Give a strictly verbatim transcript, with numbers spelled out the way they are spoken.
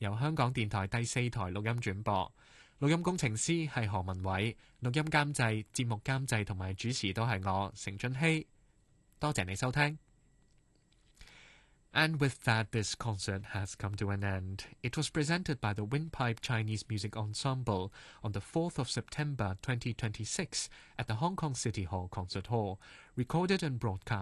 由香港電台第四台錄音轉播。錄音工程師係何文偉，錄音監製、節目監製同埋主持都係我成俊熙。多謝你收聽。And with that, this concert has come to an end. It was presented by the Windpipe Chinese Music Ensemble on the fourth of September twenty twenty-six at the Hong Kong City Hall Concert Hall, recorded and broadcast